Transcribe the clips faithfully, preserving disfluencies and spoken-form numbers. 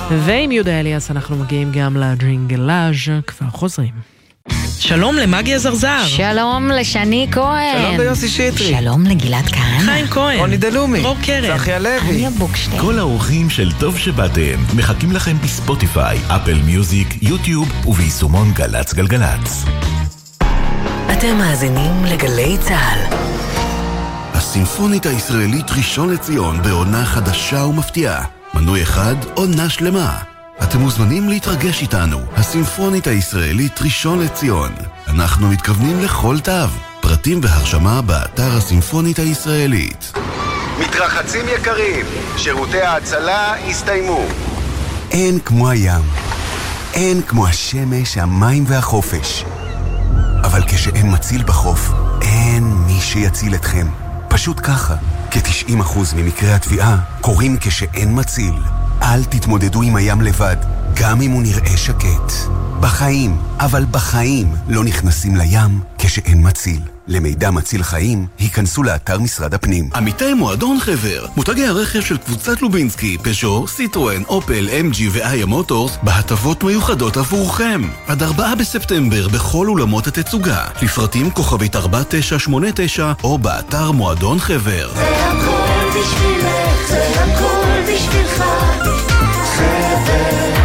ועם יהודה אליאס אנחנו מגיעים גם לג'ינגלאז', כבר חוזרים. שלום למגיה זרזר. שלום לשני כהן. שלום ליוסי שטרי. שלום לגלעד כהן. חיים כהן. רוני דלומי. דרור קרן. צחי הלוי. אניה בוקשטיין. כל האורחים של טוב שבאתם מחכים לכם בספוטיפיי, אפל מיוזיק, יוטיוב וביישומון גלץ גלגלץ. אתם מאזינים לגלי צהל. הסימפונית הישראלית ראשון לציון בעונה חדשה ומפתיעה. מנוי אחד, עונה שלמה. אתם מוזמנים להתרגש איתנו. הסימפונית הישראלית ראשון לציון. אנחנו מתכוונים לכל תו. פרטים והרשמה באתר הסימפונית הישראלית. מתרחצים יקרים, שירותי ההצלה הסתיימו. אין כמו הים. אין כמו השמש, המים והחופש. אבל כשאין מציל בחוף, אין מי שיציל אתכם. פשוט ככה, כ-תשעים אחוז ממקרי התביעה קורים כשאין מציל. אל תתמודדו עם הים לבד, גם אם הוא נראה שקט. בחיים, אבל בחיים לא נכנסים לים כשאין מציל. למידע מציל חיים, היכנסו לאתר משרד הפנים. עמיתי מועדון חבר, מותגי הרכב של קבוצת לובינסקי, פז'ו, סיטרואן, אופל, אם ג'י ואיה מוטורס, בהטבות מיוחדות עבורכם. עד ארבעה בספטמבר בכל אולמות התצוגה. לפרטים כוכבית ארבע תשע שמונה תשע או באתר מועדון חבר. זה הכל בשבילך, זה הכל בשבילך, חבר.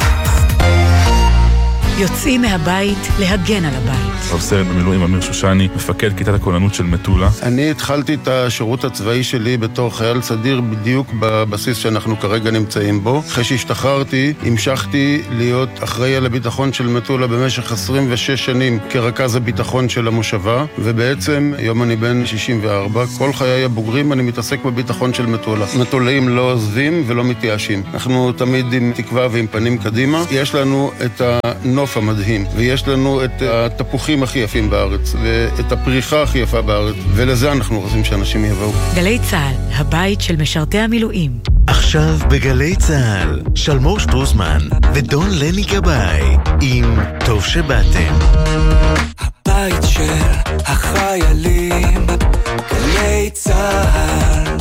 יוצאים מהבית להגן על הבית. רב-סרן במילואים אמיר שושני, מפקד כיתת הכוננות של מטולה. אני התחלתי את השירות הצבאי שלי בתור חייל סדיר בדיוק בבסיס שאנחנו כרגע נמצאים בו. אחרי שהשתחררתי, המשכתי להיות אחראי על הביטחון של מטולה במשך עשרים ושש שנים כרכז הביטחון של המושבה, ובעצם היום אני בן שישים וארבע, כל חיי הבוגרים אני מתעסק בביטחון של מטולה. מטולאים לא עוזבים ולא מתייאשים. אנחנו תמיד עם תקווה ועם פנים קדימה. יש לנו את הנוף המדהים, ויש לנו את התפוחים הכי יפים בארץ, ואת הפריחה הכי יפה בארץ, ולזה אנחנו רוצים שאנשים יבואו. גלי צהל, הבית של משרתי המילואים. עכשיו בגלי צהל, שלמור שטרוסמן ודון לני גבאי עם טוב שבאתם. הבית של החיילים, גלי צהל.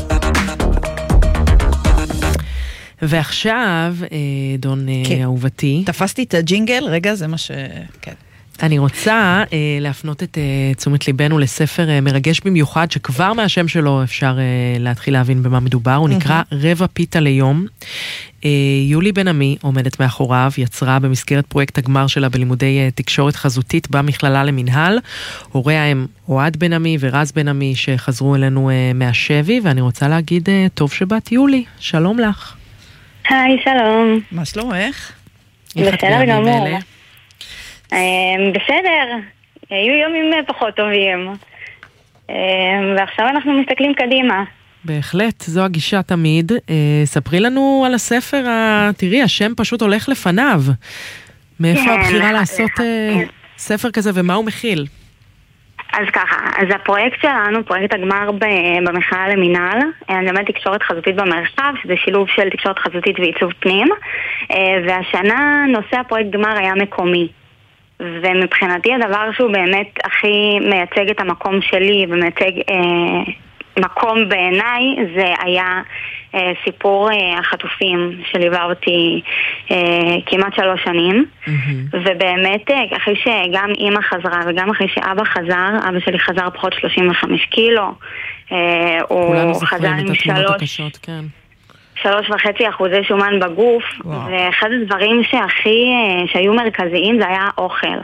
ועכשיו, דון אהובתי. תפסתי את הג'ינגל, רגע, זה מה ש... כן. אני רוצה להפנות את תשומת ליבנו לספר מרגש במיוחד, שכבר מהשם שלו אפשר להתחיל להבין במה מדובר. הוא נקרא רבע פיתה ליום. יולי בן עמי עומדת מאחוריו, יצרה במסגרת פרויקט הגמר שלה בלימודי תקשורת חזותית במכללה למנהל. הוריה הם אוהד בן עמי ורז בן עמי שחזרו אלינו מהשבי, ואני רוצה להגיד טוב שבאת יולי, שלום לך. היי, שלום. מה שלומך? בסדר גמור. בסדר, היו יומים פחות טובים. ועכשיו אנחנו מסתכלים קדימה. בהחלט, זו הגישה תמיד. ספרי לנו על הספר, תראי, השם פשוט הולך לפניו. מאיפה הבחירה לעשות ספר כזה ומה הוא מכיל? אז ככה, אז הפרויקט שלנו, פרויקט הגמר במכללה למינהל, אני למד תקשורת חזותית במרחב, שזה שילוב של תקשורת חזותית ועיצוב פנים, והשנה נושא הפרויקט גמר היה מקומי. ומבחינתי הדבר שהוא באמת הכי מייצג את המקום שלי ומייצג אה, מקום בעיניי, זה היה אה, סיפור אה, החטופים שליווה אותי אה, כמעט שלוש שנים. Mm-hmm. ובאמת אה, אחרי שגם אמא חזרה וגם אחרי שאבא חזר, אבא שלי חזר פחות שלושים וחמישה קילו, אה, הוא חזר עם שלוש... כן. שלוש וחצי אחוזי שומן בגוף, וואו. ואחד הדברים שהכי, שהיו מרכזיים זה היה אוכל.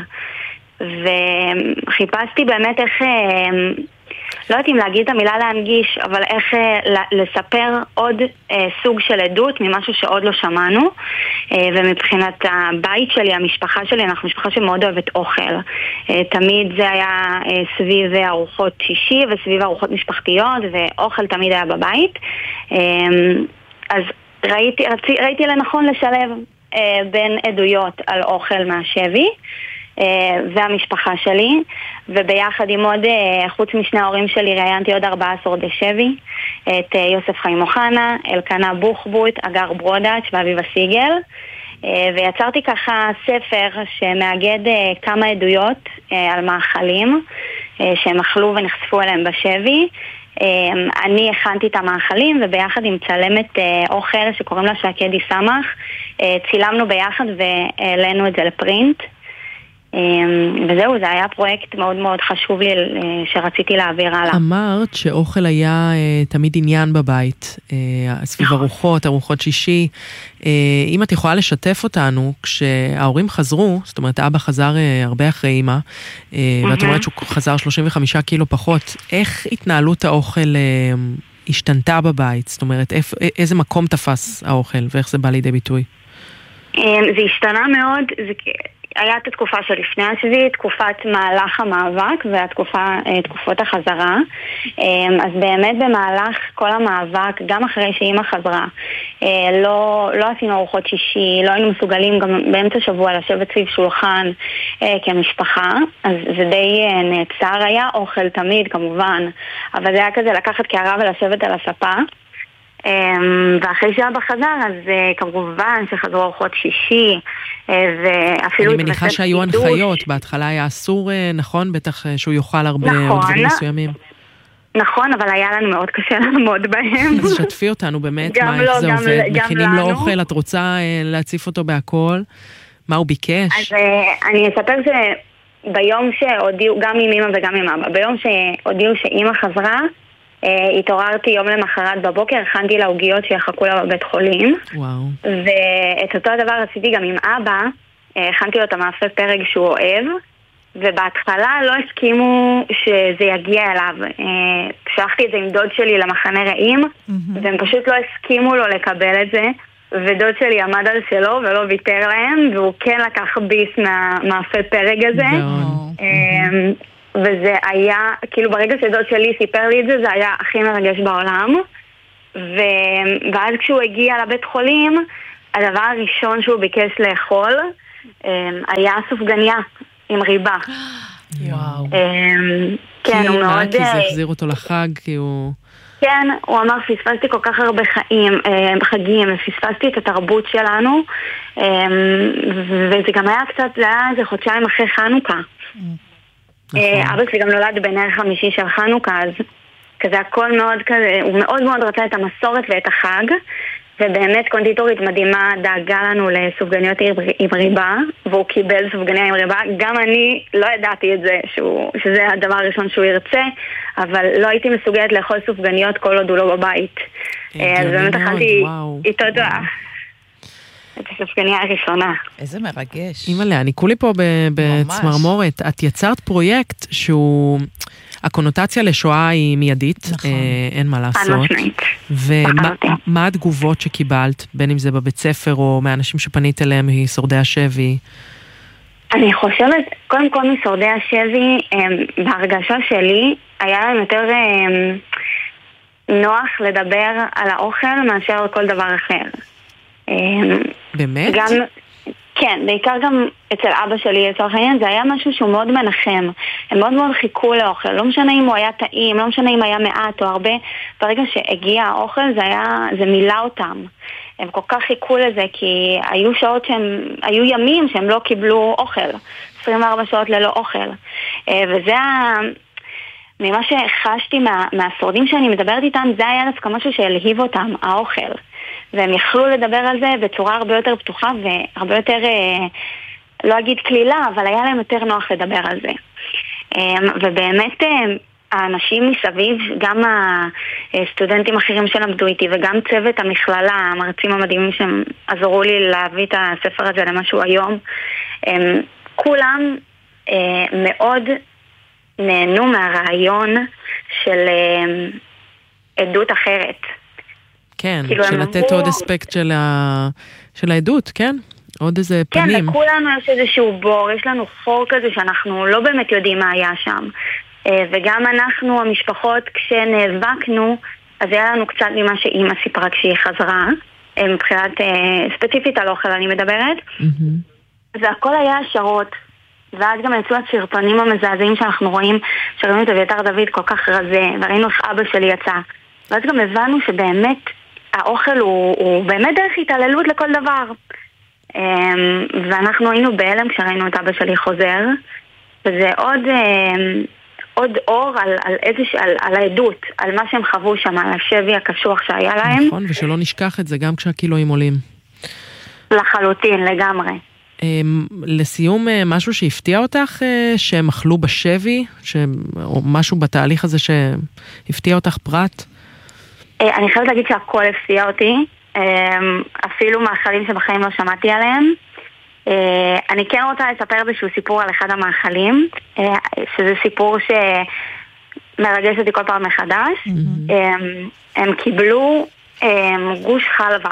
וחיפשתי באמת איך, לא יודעת אם להגיד את המילה להנגיש, אבל איך לספר עוד סוג של עדות ממשהו שעוד לא שמענו. ומבחינת הבית שלי, המשפחה שלי, אנחנו משפחה שמאוד אוהבת אוכל. תמיד זה היה סביב ארוחות שישי וסביב ארוחות משפחתיות, ואוכל תמיד היה בבית. אז ראיתי, רצי, ראיתי לנכון לשלב אה, בין עדויות על אוכל מהשבי אה, והמשפחה שלי, וביחד עם עוד, אה, חוץ משני ההורים שלי, ראיינתי עוד ארבעה שורדי שבי, את אה, יוסף חיים אוחנה, אלקנה בוחבוט, אגר ברודץ' ואביבה סיגל, אה, ויצרתי ככה ספר שמאגד אה, כמה עדויות אה, על מאכלים אה, שהם אכלו ונחשפו אליהם בשבי, אני הכנתי את המאכלים, וביחד עם צלמת אוכל שקוראים לה שקדי סמך, צילמנו ביחד והעלינו את זה לפרינט. וזהו, זה היה פרויקט מאוד מאוד חשוב לי שרציתי להעביר הלאה. אמרת שאוכל היה תמיד עניין בבית, סביב ארוחות, ארוחות שישי. אם את יכולה לשתף אותנו, כשההורים חזרו, זאת אומרת אבא חזר הרבה אחרי אמא, ואת אומרת שהוא חזר שלושים וחמישה קילו פחות, איך התנהלות האוכל השתנתה בבית? זאת אומרת, איזה מקום תפס האוכל ואיך זה בא לידי ביטוי? זה השתנה מאוד, זה... היה את התקופה שלפני השביעי, תקופת מהלך המאבק והתקופות החזרה. אז באמת במהלך כל המאבק, גם אחרי שאמא חזרה, לא, לא עשינו ארוחות שישי, לא היינו מסוגלים גם באמצע שבוע לשבת סביב שולחן כמשפחה, אז זה די נעצר. היה אוכל תמיד כמובן, אבל זה היה כזה לקחת קערה ולשבת על הספה. ואחרי שאבא חזר, אז כמובן שחזרו ארוחות שישי, ואפילו... אני מניחה שהיו הנחיות, בהתחלה היה אסור, נכון? בטח שהוא יאכל הרבה או דברים מסוימים. נכון, אבל היה לנו מאוד קשה לעמוד בהם. אז שתפי אותנו באמת, מה איך זה עובד? מכינים לו אוכל, את רוצה להציף אותו בהכל? מה הוא ביקש? אז אני אספר שביום שהודיעו, גם עם אמא וגם עם אבא, ביום שהודיעו שאמא חזרה, התעוררתי יום למחרת בבוקר, הכנתי לה עוגיות שיחכו לה בבית חולים. וואו. ואת אותו הדבר עשיתי גם עם אבא, הכנתי לו את המאפה פרג שהוא אוהב, ובהתחלה לא הסכימו שזה יגיע אליו. שלחתי את זה עם דוד שלי למחנה רעים, והם פשוט לא הסכימו לו לקבל את זה, ודוד שלי עמד על שלו ולא ויתר להם, והוא כן לקח ביס מהמאפה פרג הזה. וזה היה, כאילו ברגע שדוד שלי סיפר לי את זה, זה היה הכי מרגש בעולם. ו... ואז כשהוא הגיע לבית חולים, הדבר הראשון שהוא ביקש לאכול היה סופגניה עם ריבה. וואו. כן, הוא מאוד... כי זה החזיר אותו לחג, כי הוא... כן, הוא אמר, פספסתי כל כך הרבה חיים, חגים, פספסתי את התרבות שלנו, וזה גם היה קצת, זה היה איזה חודשיים אחרי חנוכה. אבא שלי גם נולד בנר חמישי של חנוכה, אז כזה הכל מאוד כזה, הוא מאוד מאוד רצה את המסורת ואת החג, ובאמת קונדיטורית מדהימה דאגה לנו לסופגניות עם ריבה, והוא קיבל סופגניה עם ריבה. גם אני לא ידעתי את זה, שהוא, שזה הדבר הראשון שהוא ירצה, אבל לא הייתי מסוגלת לאכול סופגניות כל עוד הוא לא בבית. אז באמת אכלתי איתו את הסופגניה הראשונה. איזה מרגש. אימא'לה, אני כולי פה בצמרמורת. את יצרת פרויקט שהוא... הקונוטציה לשואה היא מיידית, נכון. אין מה לעשות. ומה התגובות שקיבלת, בין אם זה בבית ספר או מאנשים שפנית אליהם משורדי השבי? אני חושבת, קודם כל משורדי השבי, בהרגשה שלי, היה להם יותר נוח לדבר על האוכל מאשר על כל דבר אחר. באמת? גם... כן, בעיקר גם אצל אבא שלי, לצורך העניין, זה היה משהו שהוא מאוד מנחם. הם מאוד מאוד חיכו לאוכל. לא משנה אם הוא היה טעים, לא משנה אם היה מעט או הרבה. ברגע שהגיע האוכל, זה היה, זה מילא אותם. הם כל כך חיכו לזה, כי היו שעות שהם, היו ימים שהם לא קיבלו אוכל. עשרים וארבע שעות ללא אוכל. וזה ה... ממה שחשתי מה, מהשורדים שאני מדברת איתם, זה היה דווקא משהו שהלהיב אותם, האוכל. והם יכלו לדבר על זה בצורה הרבה יותר פתוחה והרבה יותר, לא אגיד כלילה, אבל היה להם יותר נוח לדבר על זה. ובאמת האנשים מסביב, גם הסטודנטים אחרים שלמדו איתי וגם צוות המכללה, המרצים המדהימים שהם עזרו לי להביא את הספר הזה למשהו היום, כולם מאוד נהנו מהרעיון של עדות אחרת. כן, של לתת עוד אספקט של, ה... של העדות, כן? עוד איזה כן, פנים. כן, לכולנו יש איזשהו בור, יש לנו חור כזה שאנחנו לא באמת יודעים מה היה שם. וגם אנחנו, המשפחות, כשנאבקנו, אז היה לנו קצת ממה שאימא סיפרה כשהיא חזרה, מבחינת ספציפית על אוכל אני מדברת. Mm-hmm. והכל היה השערות. ואז גם יצאו הסרטונים המזעזעים שאנחנו רואים, שראינו את אביתר דוד כל כך רזה, וראינו איך אבא שלי יצא. ואז גם הבנו שבאמת האוכל הוא, הוא באמת דרך התעללות לכל דבר. ואנחנו היינו בהלם כשראינו את אבא שלי חוזר, וזה עוד, עוד אור על, על, איזה, על, על העדות, על מה שהם חוו שם, על השבי הקשוח שהיה להם. נכון, ושלא נשכח את זה גם כשהקילואים עולים. לחלוטין, לגמרי. לסיום, משהו שהפתיע אותך, שהם אכלו בשבי, או משהו בתהליך הזה שהפתיע אותך פרט? אני חייבת להגיד שהכל הפתיע אותי, אפילו מאכלים שבחיים לא שמעתי עליהם. אני כן רוצה לספר איזשהו סיפור על אחד המאכלים, שזה סיפור שמרגש אותי כל פעם מחדש. הם קיבלו גוש חלבה,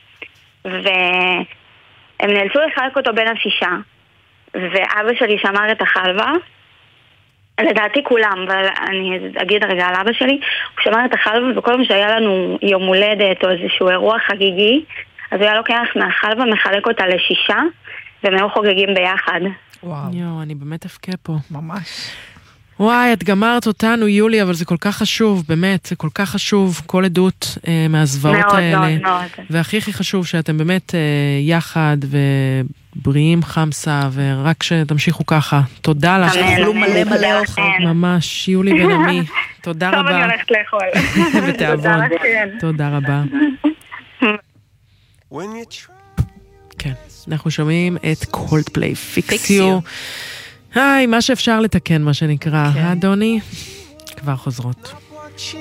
והם נאלצו לחלק אותו בין השישה, ואבא שלי שמר את החלבה, לדעתי כולם, אבל אני אגיד רגע על אבא שלי, הוא שמר את החלבה, וכל פעם שהיה לנו יום הולדת או איזשהו אירוע חגיגי, אז הוא היה לוקח מהחלבה, מחלק אותה לשישה, והם היו חוגגים ביחד. וואו. יו, אני באמת אפקה פה. ממש. וואי, את גמרת אותנו, יולי, אבל זה כל כך חשוב, באמת, זה כל כך חשוב, כל עדות אה, מהזוועות מאוד, האלה. מאוד, מאוד. והכי הכי חשוב שאתם באמת אה, יחד ובריאים חמסה, ורק שתמשיכו ככה. תודה לך. תאכלו מלא מלא אוכל. ממש, יולי בן עמי. תודה רבה. טוב, אני הולכת לאכול. בתיאבון. תודה רבה. כן, אנחנו שומעים את קולדפליי, פיקס יו. היי, מה שאפשר לתקן, מה שנקרא. אדוני, כבר חוזרות.